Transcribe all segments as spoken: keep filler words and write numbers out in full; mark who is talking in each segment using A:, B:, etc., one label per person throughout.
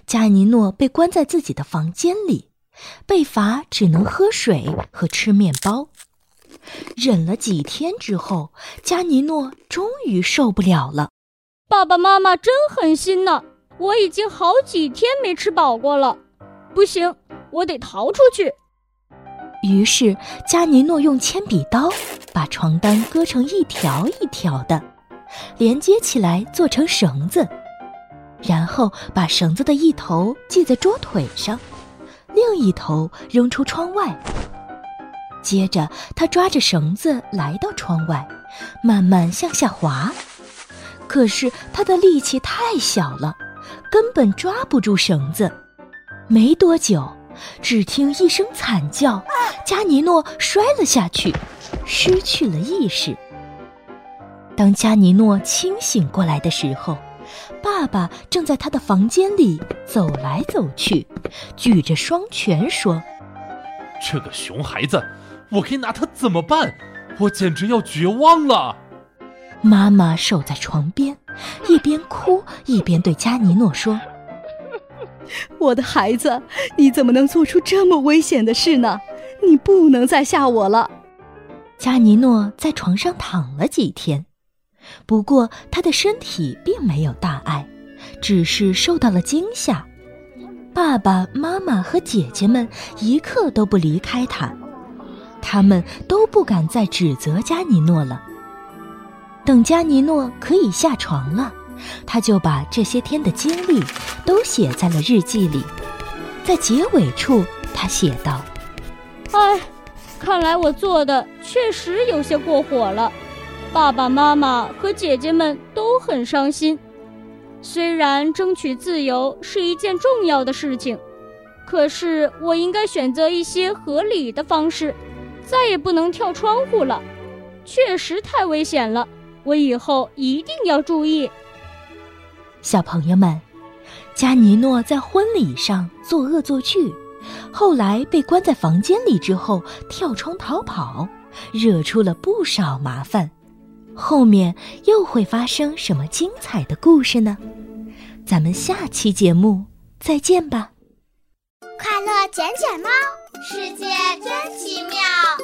A: 加尼诺被关在自己的房间里，被罚只能喝水和吃面包。忍了几天之后，加尼诺终于受不了了。
B: 爸爸妈妈真狠心呢，我已经好几天没吃饱过了。不行，我得逃出去。
A: 于是加尼诺用铅笔刀把床单割成一条一条的，连接起来做成绳子，然后把绳子的一头系在桌腿上，另一头扔出窗外。接着他抓着绳子来到窗外，慢慢向下滑。可是他的力气太小了，根本抓不住绳子。没多久，只听一声惨叫，加尼诺摔了下去，失去了意识。当加尼诺清醒过来的时候，爸爸正在他的房间里走来走去，举着双拳说：
C: 这个熊孩子，我该拿他怎么办？我简直要绝望了。
A: 妈妈守在床边，一边哭一边对加尼诺说：
D: 我的孩子，你怎么能做出这么危险的事呢？你不能再吓我了。
A: 加尼诺在床上躺了几天，不过他的身体并没有大碍，只是受到了惊吓。爸爸妈妈和姐姐们一刻都不离开他，他们都不敢再指责加尼诺了。等加尼诺可以下床了，他就把这些天的经历都写在了日记里。在结尾处他写道：
B: 唉，看来我做的确实有些过火了，爸爸妈妈和姐姐们都很伤心。虽然争取自由是一件重要的事情，可是我应该选择一些合理的方式，再也不能跳窗户了，确实太危险了，我以后一定要注意。
A: 小朋友们，加尼诺在婚礼上做恶作剧，后来被关在房间里之后跳窗逃跑，惹出了不少麻烦。后面又会发生什么精彩的故事呢？咱们下期节目再见吧。
E: 快乐捡捡猫，世界真奇妙。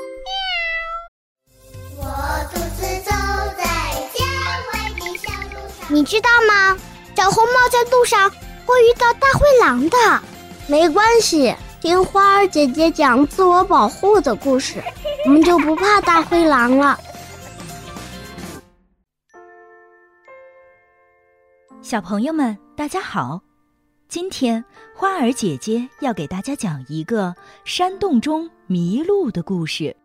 E: 我独自走在郊外的小路上。你知道吗？小红帽在路上会遇到大灰狼的。没关系，听花儿姐姐讲自我保护的故事，我们就不怕大灰狼了。
A: 小朋友们，大家好！今天花儿姐姐要给大家讲一个山洞中迷路的故事。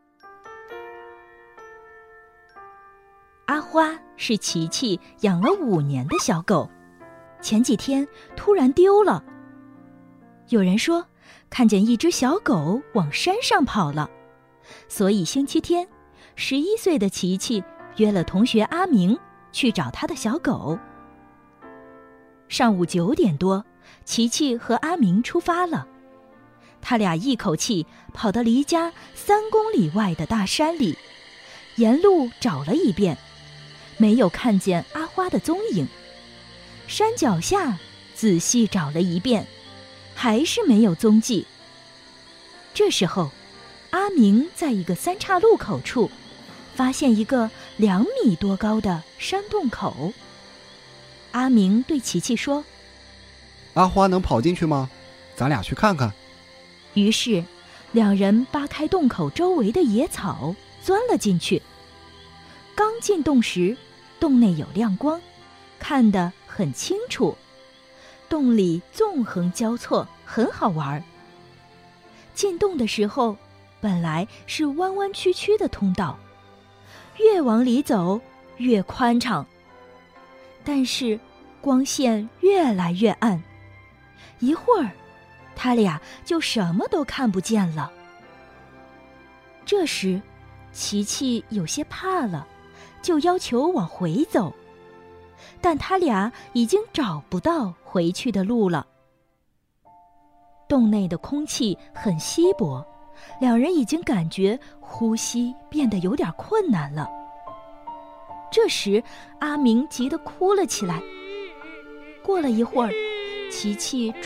A: 阿花是琪琪养了五年的小狗，前几天突然丢了。有人说看见一只小狗往山上跑了，所以星期天，十一岁的琪琪约了同学阿明去找他的小狗。上午九点多，琪琪和阿明出发了。他俩一口气跑到离家三公里外的大山里，沿路找了一遍，没有看见阿花的踪影。山脚下仔细找了一遍，还是没有踪迹。这时候，阿明在一个三岔路口处，发现一个两米多高的山洞口。阿明对琪琪说：
F: 阿花能跑进去吗？咱俩去看看。
A: 于是两人扒开洞口周围的野草，钻了进去。刚进洞时，洞内有亮光，看得很清楚。洞里纵横交错，很好玩。进洞的时候，本来是弯弯曲曲的通道，越往里走越宽敞。但是光线越来越暗，一会儿他俩就什么都看不见了。这时琪琪有些怕了，就要求往回走，但他俩已经找不到回去的路了。洞内的空气很稀薄，两人已经感觉呼吸变得有点困难了。这时阿明急得哭了起来。过了一会儿，琪琪